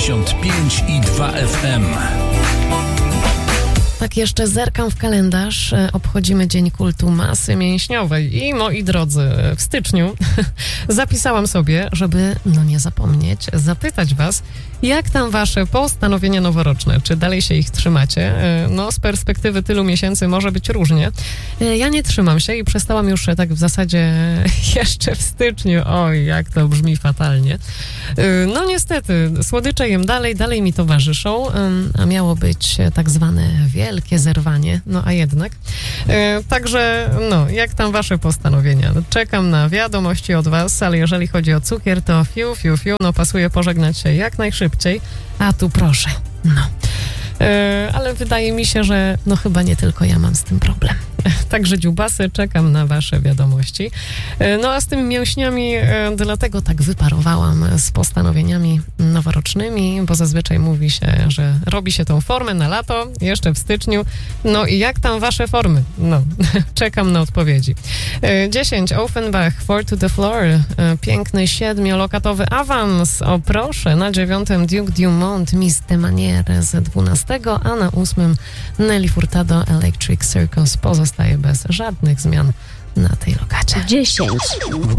95,2 FM. Tak, jeszcze zerkam w kalendarz. Obchodzimy Dzień Kultu Masy Mięśniowej i moi drodzy, w styczniu zapisałam sobie, żeby, nie zapomnieć, zapytać was, jak tam wasze postanowienia noworoczne? Czy dalej się ich trzymacie? Z perspektywy tylu miesięcy może być różnie. Ja nie trzymam się i przestałam już tak w zasadzie jeszcze w styczniu. Oj, jak to brzmi fatalnie. Niestety, słodycze jem dalej mi towarzyszą, a miało być tak zwane wielkie zerwanie, a jednak. Także, jak tam wasze postanowienia? Czekam na wiadomości od was, ale jeżeli chodzi o cukier, to pasuje pożegnać się jak najszybciej. A tu proszę, ale wydaje mi się, że chyba nie tylko ja mam z tym problem. Także dziubasy, czekam na wasze wiadomości. A z tymi mięśniami dlatego tak wyparowałam z postanowieniami noworocznymi, bo zazwyczaj mówi się, że robi się tą formę na lato, jeszcze w styczniu. I jak tam wasze formy? Czekam na odpowiedzi. 10 Offenbach, 4 to the Floor, piękny 7-lokatowy awans, o proszę, na 9 Duke Dumont, Miss de Manière z 12, a na 8 Nelly Furtado, Electric Circus pozostaje bez żadnych zmian na tej lokacie. 10.